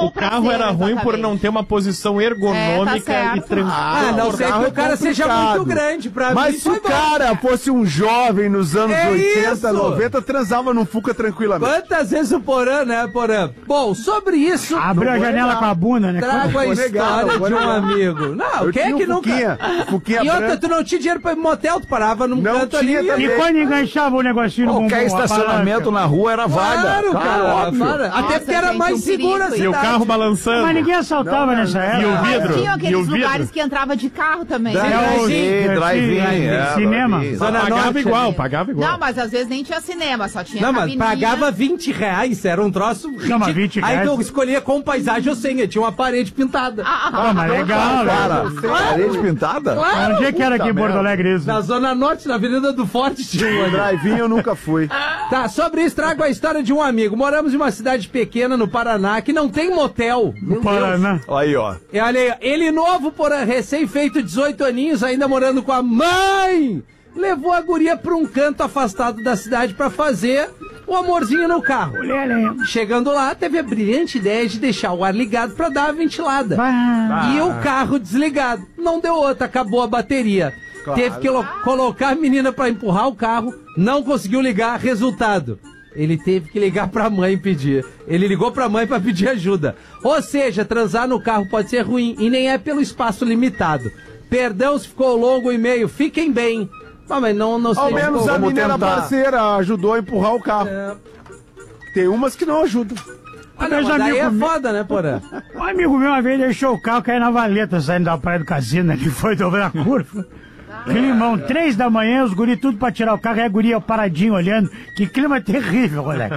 O carro era ruim por não ter uma posição ergonômica e tranquila. Não sei que o cara seja muito grande pra mim. Mas se o cara fosse um jovem nos anos 80, 90, transava num Fuca tranquilamente. Quantas vezes o Porã, né, Porã? Bom, sobre isso... Abriu a janela com a bunda, né? Trago a história de um amigo. Não, quem é que nunca... E outra, tu não tinha dinheiro pra ir no motel, tu parava num canto ali. E quando enganchava o negocinho no bumbum? Qualquer estacionamento na rua era vaga. Claro, cara. Até porque era mais seguro assim. E o carro balançando. Mas ninguém assaltava nessa época. E o vidro. Tinha aqueles lugares que entrava de carro também. Drive-in. Cinema. Pagava igual. Não, mas às vezes nem tinha cinema, só tinha Não, cabininha. mas pagava R$20, era um troço... Não, mas 20 reais. Aí tu escolhia com paisagem ou sem, tinha uma parede pintada. Mas legal, Cara, parede pintada? Claro. Onde é que era aqui em Porto Alegre isso? Na Zona Norte, na Avenida do Forte, tinha um Drive-in eu nunca fui. Tá, sobre isso trago a história de um amigo. Moramos em uma cidade pequena no Paraná que não tem motel. No Paraná. Aí, ó. E olha aí, ele novo, porém, recém-feito 18 aninhos, ainda morando com a mãe, levou a guria pra um canto afastado da cidade pra fazer o amorzinho no carro. Chegando lá, teve a brilhante ideia de deixar o ar ligado pra dar a ventilada. E o carro desligado. Não deu outra, acabou a bateria. Claro. Teve que colocar a menina pra empurrar o carro, não conseguiu ligar, resultado. Ele teve que ligar pra mãe pedir. Ele ligou pra mãe pra pedir ajuda. Ou seja, transar no carro pode ser ruim e nem é pelo espaço limitado. Perdão se ficou longo o e-mail, fiquem bem. Mas não sei. Ao menos a menina parceira ajudou a empurrar o carro. Tem umas que não ajudam. Mas daí é foda, né, Porã? Um amigo meu uma vez deixou o carro cair na valeta saindo da praia do cassino, ele foi dobrando a curva. Climão, 3 da manhã, os guri tudo pra tirar o carro, e a guria paradinho olhando. Que clima terrível, moleque.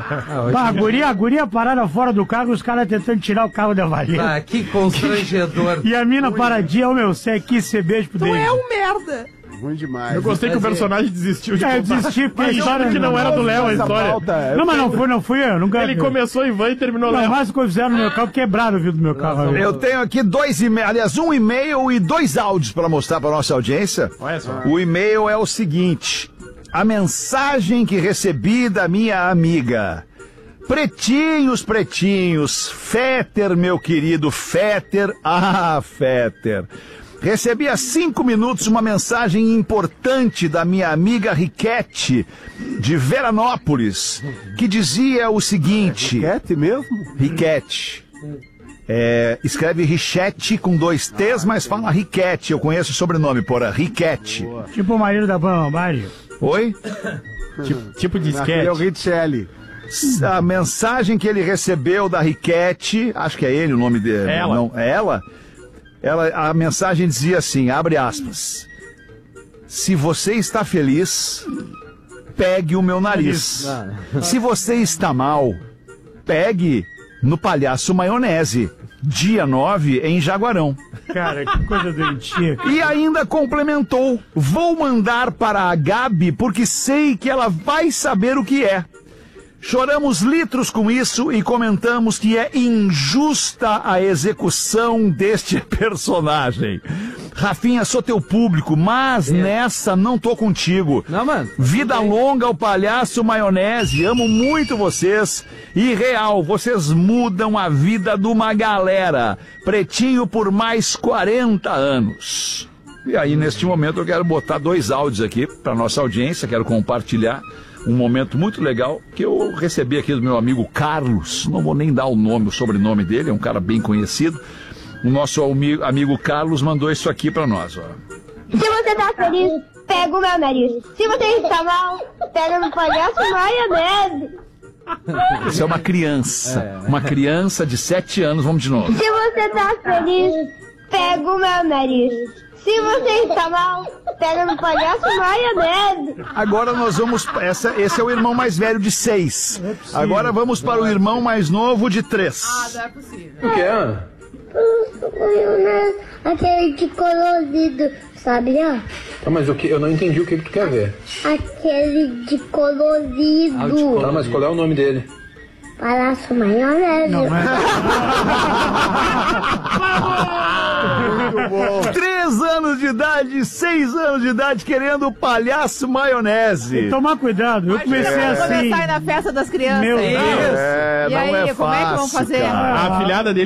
A guria parada fora do carro, os caras tentando tirar o carro da valeta. Que constrangedor. E a mina paradinha, meu, você quis ser beijo pro dele. Tu é um merda. Ruim demais. Eu gostei que o personagem desistiu de contar. Desistiu porque a história que não era do Léo a história. Não, mas não fui eu. Nunca... Ele começou em van e terminou Léo. Não, mas o que fizeram no meu carro, quebraram o vidro do meu carro. Eu tenho aqui 2 e-mails, aliás, 1 e-mail e 2 áudios para mostrar para nossa audiência. Olha só. O e-mail é o seguinte: a mensagem que recebi da minha amiga. Pretinhos, Fetter, meu querido Fetter. Fetter. Recebi há 5 minutos uma mensagem importante da minha amiga Riquete, de Veranópolis, que dizia o seguinte... Riquete mesmo? Riquete. Escreve Richete com 2 T's, mas fala Riquete. Eu conheço o sobrenome, porra. Riquete. Tipo o marido da Bruna Lombardi. Oi? Tipo de sketch. É o Richelli. A mensagem que ele recebeu da Riquete, acho que é ele o nome dele. Ela. Não, é ela? A mensagem dizia assim, abre aspas: se você está feliz, pegue o meu nariz. Se você está mal, pegue no Palhaço Maionese, dia 9 em Jaguarão. Cara, que coisa doentia. E ainda complementou: vou mandar para a Gabi porque sei que ela vai saber o que é. Choramos litros com isso e comentamos que é injusta a execução deste personagem. Rafinha, sou teu público, mas nessa não tô contigo. Não, mano. Vida longa ao Palhaço Maionese, amo muito vocês. E real, vocês mudam a vida de uma galera. Pretinho por mais 40 anos. E aí, neste momento, eu quero botar 2 áudios aqui para nossa audiência, quero compartilhar um momento muito legal que eu recebi aqui do meu amigo Carlos. Não vou nem dar o nome, o sobrenome dele, é um cara bem conhecido. O nosso amigo Carlos mandou isso aqui pra nós, ó. Se você tá feliz, pega o meu nariz. Se você está mal, pega no Palhaço Maionese. Isso é uma criança de 7 anos, vamos de novo. Se você tá feliz, pega o meu nariz. Se você está mal, pega no Palhaço Maionese. Agora nós vamos... Esse é o irmão mais velho de 6. Agora vamos para o irmão mais novo de 3. Não é possível. O que é? Aquele de colorido, sabe? Mas o que? Eu não entendi o que tu quer ver. Aquele de colorido. Tá, mas qual é o nome dele? Palhaço Maionese. Não é? Muito bom. 3 anos de idade, 6 anos de idade, querendo o Palhaço Maionese. Tomar cuidado, eu comecei assim. Começar a ir na festa das crianças. Meu Deus. E aí, como é que vão fazer? A afilhada dele